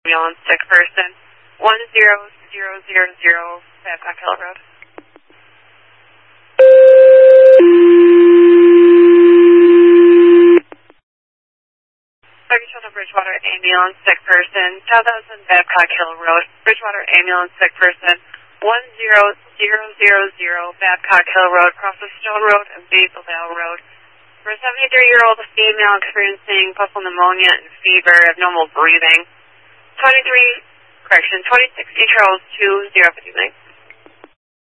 ambulance, sick person, 10000 Babcock Hill Road. Bridgewater ambulance, sick person, 1000 Babcock Hill Road. Bridgewater ambulance, sick person, 10000 Babcock Hill Road, across the Stone Road and Basilvale Road. For a 73-year-old female experiencing pustular pneumonia and fever, abnormal breathing. 26 Charles 2059.